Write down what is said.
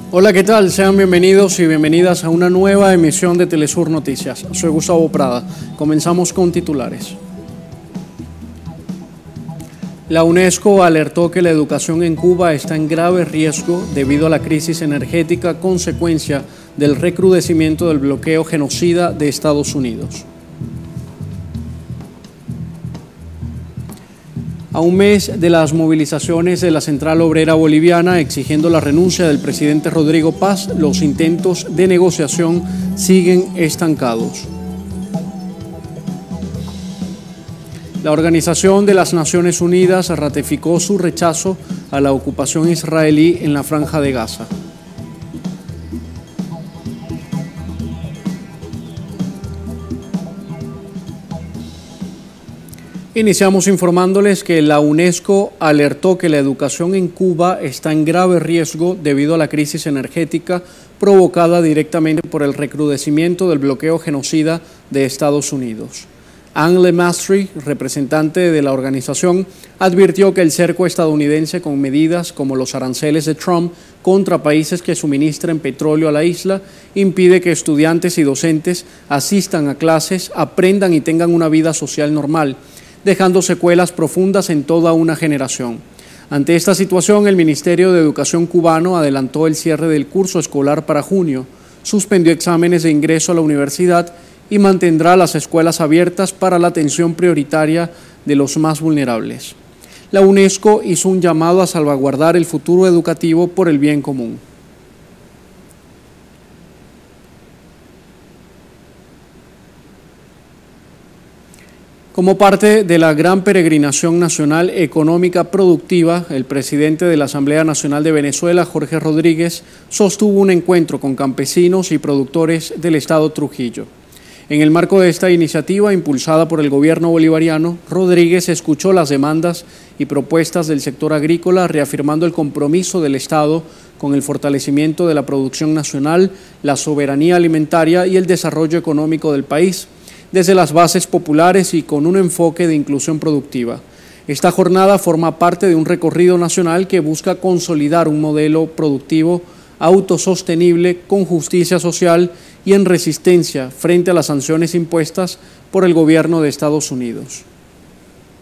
Hola, ¿qué tal? Sean bienvenidos y bienvenidas a una nueva emisión de Telesur Noticias. Soy Gustavo Prada. Comenzamos con titulares. La UNESCO alertó que la educación en Cuba está en grave riesgo debido a la crisis energética consecuencia del recrudecimiento del bloqueo genocida de Estados Unidos. A un mes de las movilizaciones de la Central Obrera Boliviana exigiendo la renuncia del presidente Rodrigo Paz, los intentos de negociación siguen estancados. La Organización de las Naciones Unidas ratificó su rechazo a la ocupación israelí en la Franja de Gaza. Iniciamos informándoles que la UNESCO alertó que la educación en Cuba está en grave riesgo debido a la crisis energética provocada directamente por el recrudecimiento del bloqueo genocida de Estados Unidos. Anne Lemastry, representante de la organización, advirtió que el cerco estadounidense con medidas como los aranceles de Trump contra países que suministren petróleo a la isla impide que estudiantes y docentes asistan a clases, aprendan y tengan una vida social normal, dejando secuelas profundas en toda una generación. Ante esta situación, el Ministerio de Educación cubano adelantó el cierre del curso escolar para junio, suspendió exámenes de ingreso a la universidad y mantendrá las escuelas abiertas para la atención prioritaria de los más vulnerables. La UNESCO hizo un llamado a salvaguardar el futuro educativo por el bien común. Como parte de la gran peregrinación nacional económica productiva, el presidente de la Asamblea Nacional de Venezuela, Jorge Rodríguez, sostuvo un encuentro con campesinos y productores del estado Trujillo. En el marco de esta iniciativa, impulsada por el gobierno bolivariano, Rodríguez escuchó las demandas y propuestas del sector agrícola, reafirmando el compromiso del Estado con el fortalecimiento de la producción nacional, la soberanía alimentaria y el desarrollo económico del país, desde las bases populares y con un enfoque de inclusión productiva. Esta jornada forma parte de un recorrido nacional que busca consolidar un modelo productivo autosostenible, con justicia social y en resistencia frente a las sanciones impuestas por el gobierno de Estados Unidos.